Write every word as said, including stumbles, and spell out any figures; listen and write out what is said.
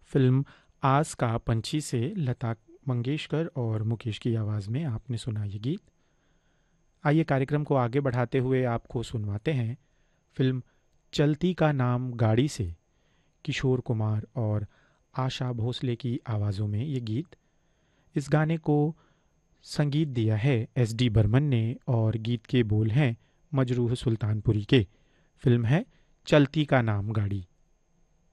Film आस का पंछी से लता मंगेशकर और मुकेश की आवाज़ में आपने सुना ये गीत। आइए कार्यक्रम को आगे बढ़ाते हुए आपको सुनवाते हैं फिल्म चलती का नाम गाड़ी से किशोर कुमार और आशा भोसले की आवाज़ों में ये गीत। इस गाने को संगीत दिया है एस डी बर्मन ने और गीत के बोल हैं मजरूह सुल्तानपुरी के। फिल्म है चलती का नाम गाड़ी।